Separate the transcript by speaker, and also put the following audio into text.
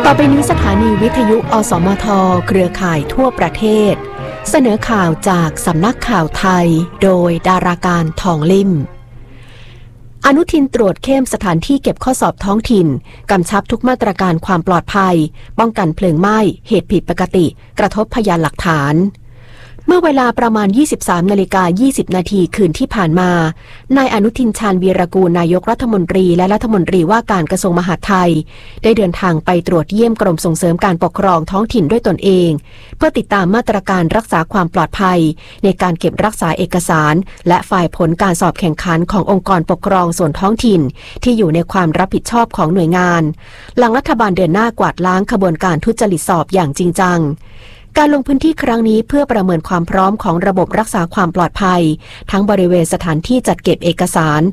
Speaker 1: ต่อไปนี้สถานีวิทยุอสมทเครือข่ายทั่วประเทศเสนอข่าวจากสำนักข่าวไทยโดยดาราการทองลิ่มอนุทินตรวจเข้มสถานที่เก็บข้อสอบท้องถิ่นกำชับทุกมาตรการความปลอดภัยป้องกันเพลิงไหม้เหตุผิดปกติกระทบพยานหลักฐานเมื่อเวลาประมาณ 23:20 นาทีคืนที่ผ่านมานายอนุทินชาญวีรกูลนายกรัฐมนตรีและรัฐมนตรีว่าการกระทรวงมหาดไทยได้เดินทางไปตรวจเยี่ยมกรมส่งเสริมการปกครองท้องถิ่นด้วยตนเองเพื่อติดตามมาตรการรักษาความปลอดภัยในการเก็บรักษาเอกสารและฝ่ายผลการสอบแข่งขันขององค์กรปกครองส่วนท้องถิ่นที่อยู่ในความรับผิดชอบของหน่วยงานหลังรัฐบาลเดินหน้ากวาดล้างขบวนการทุจริตสอบอย่างจริงจังการลงพื้นที่ครั้งนี้เพื่อประเมินความพร้อมของระบบรักษาความปลอดภัยทั้งบริเวณสถานที่จัดเก็บเอกสาร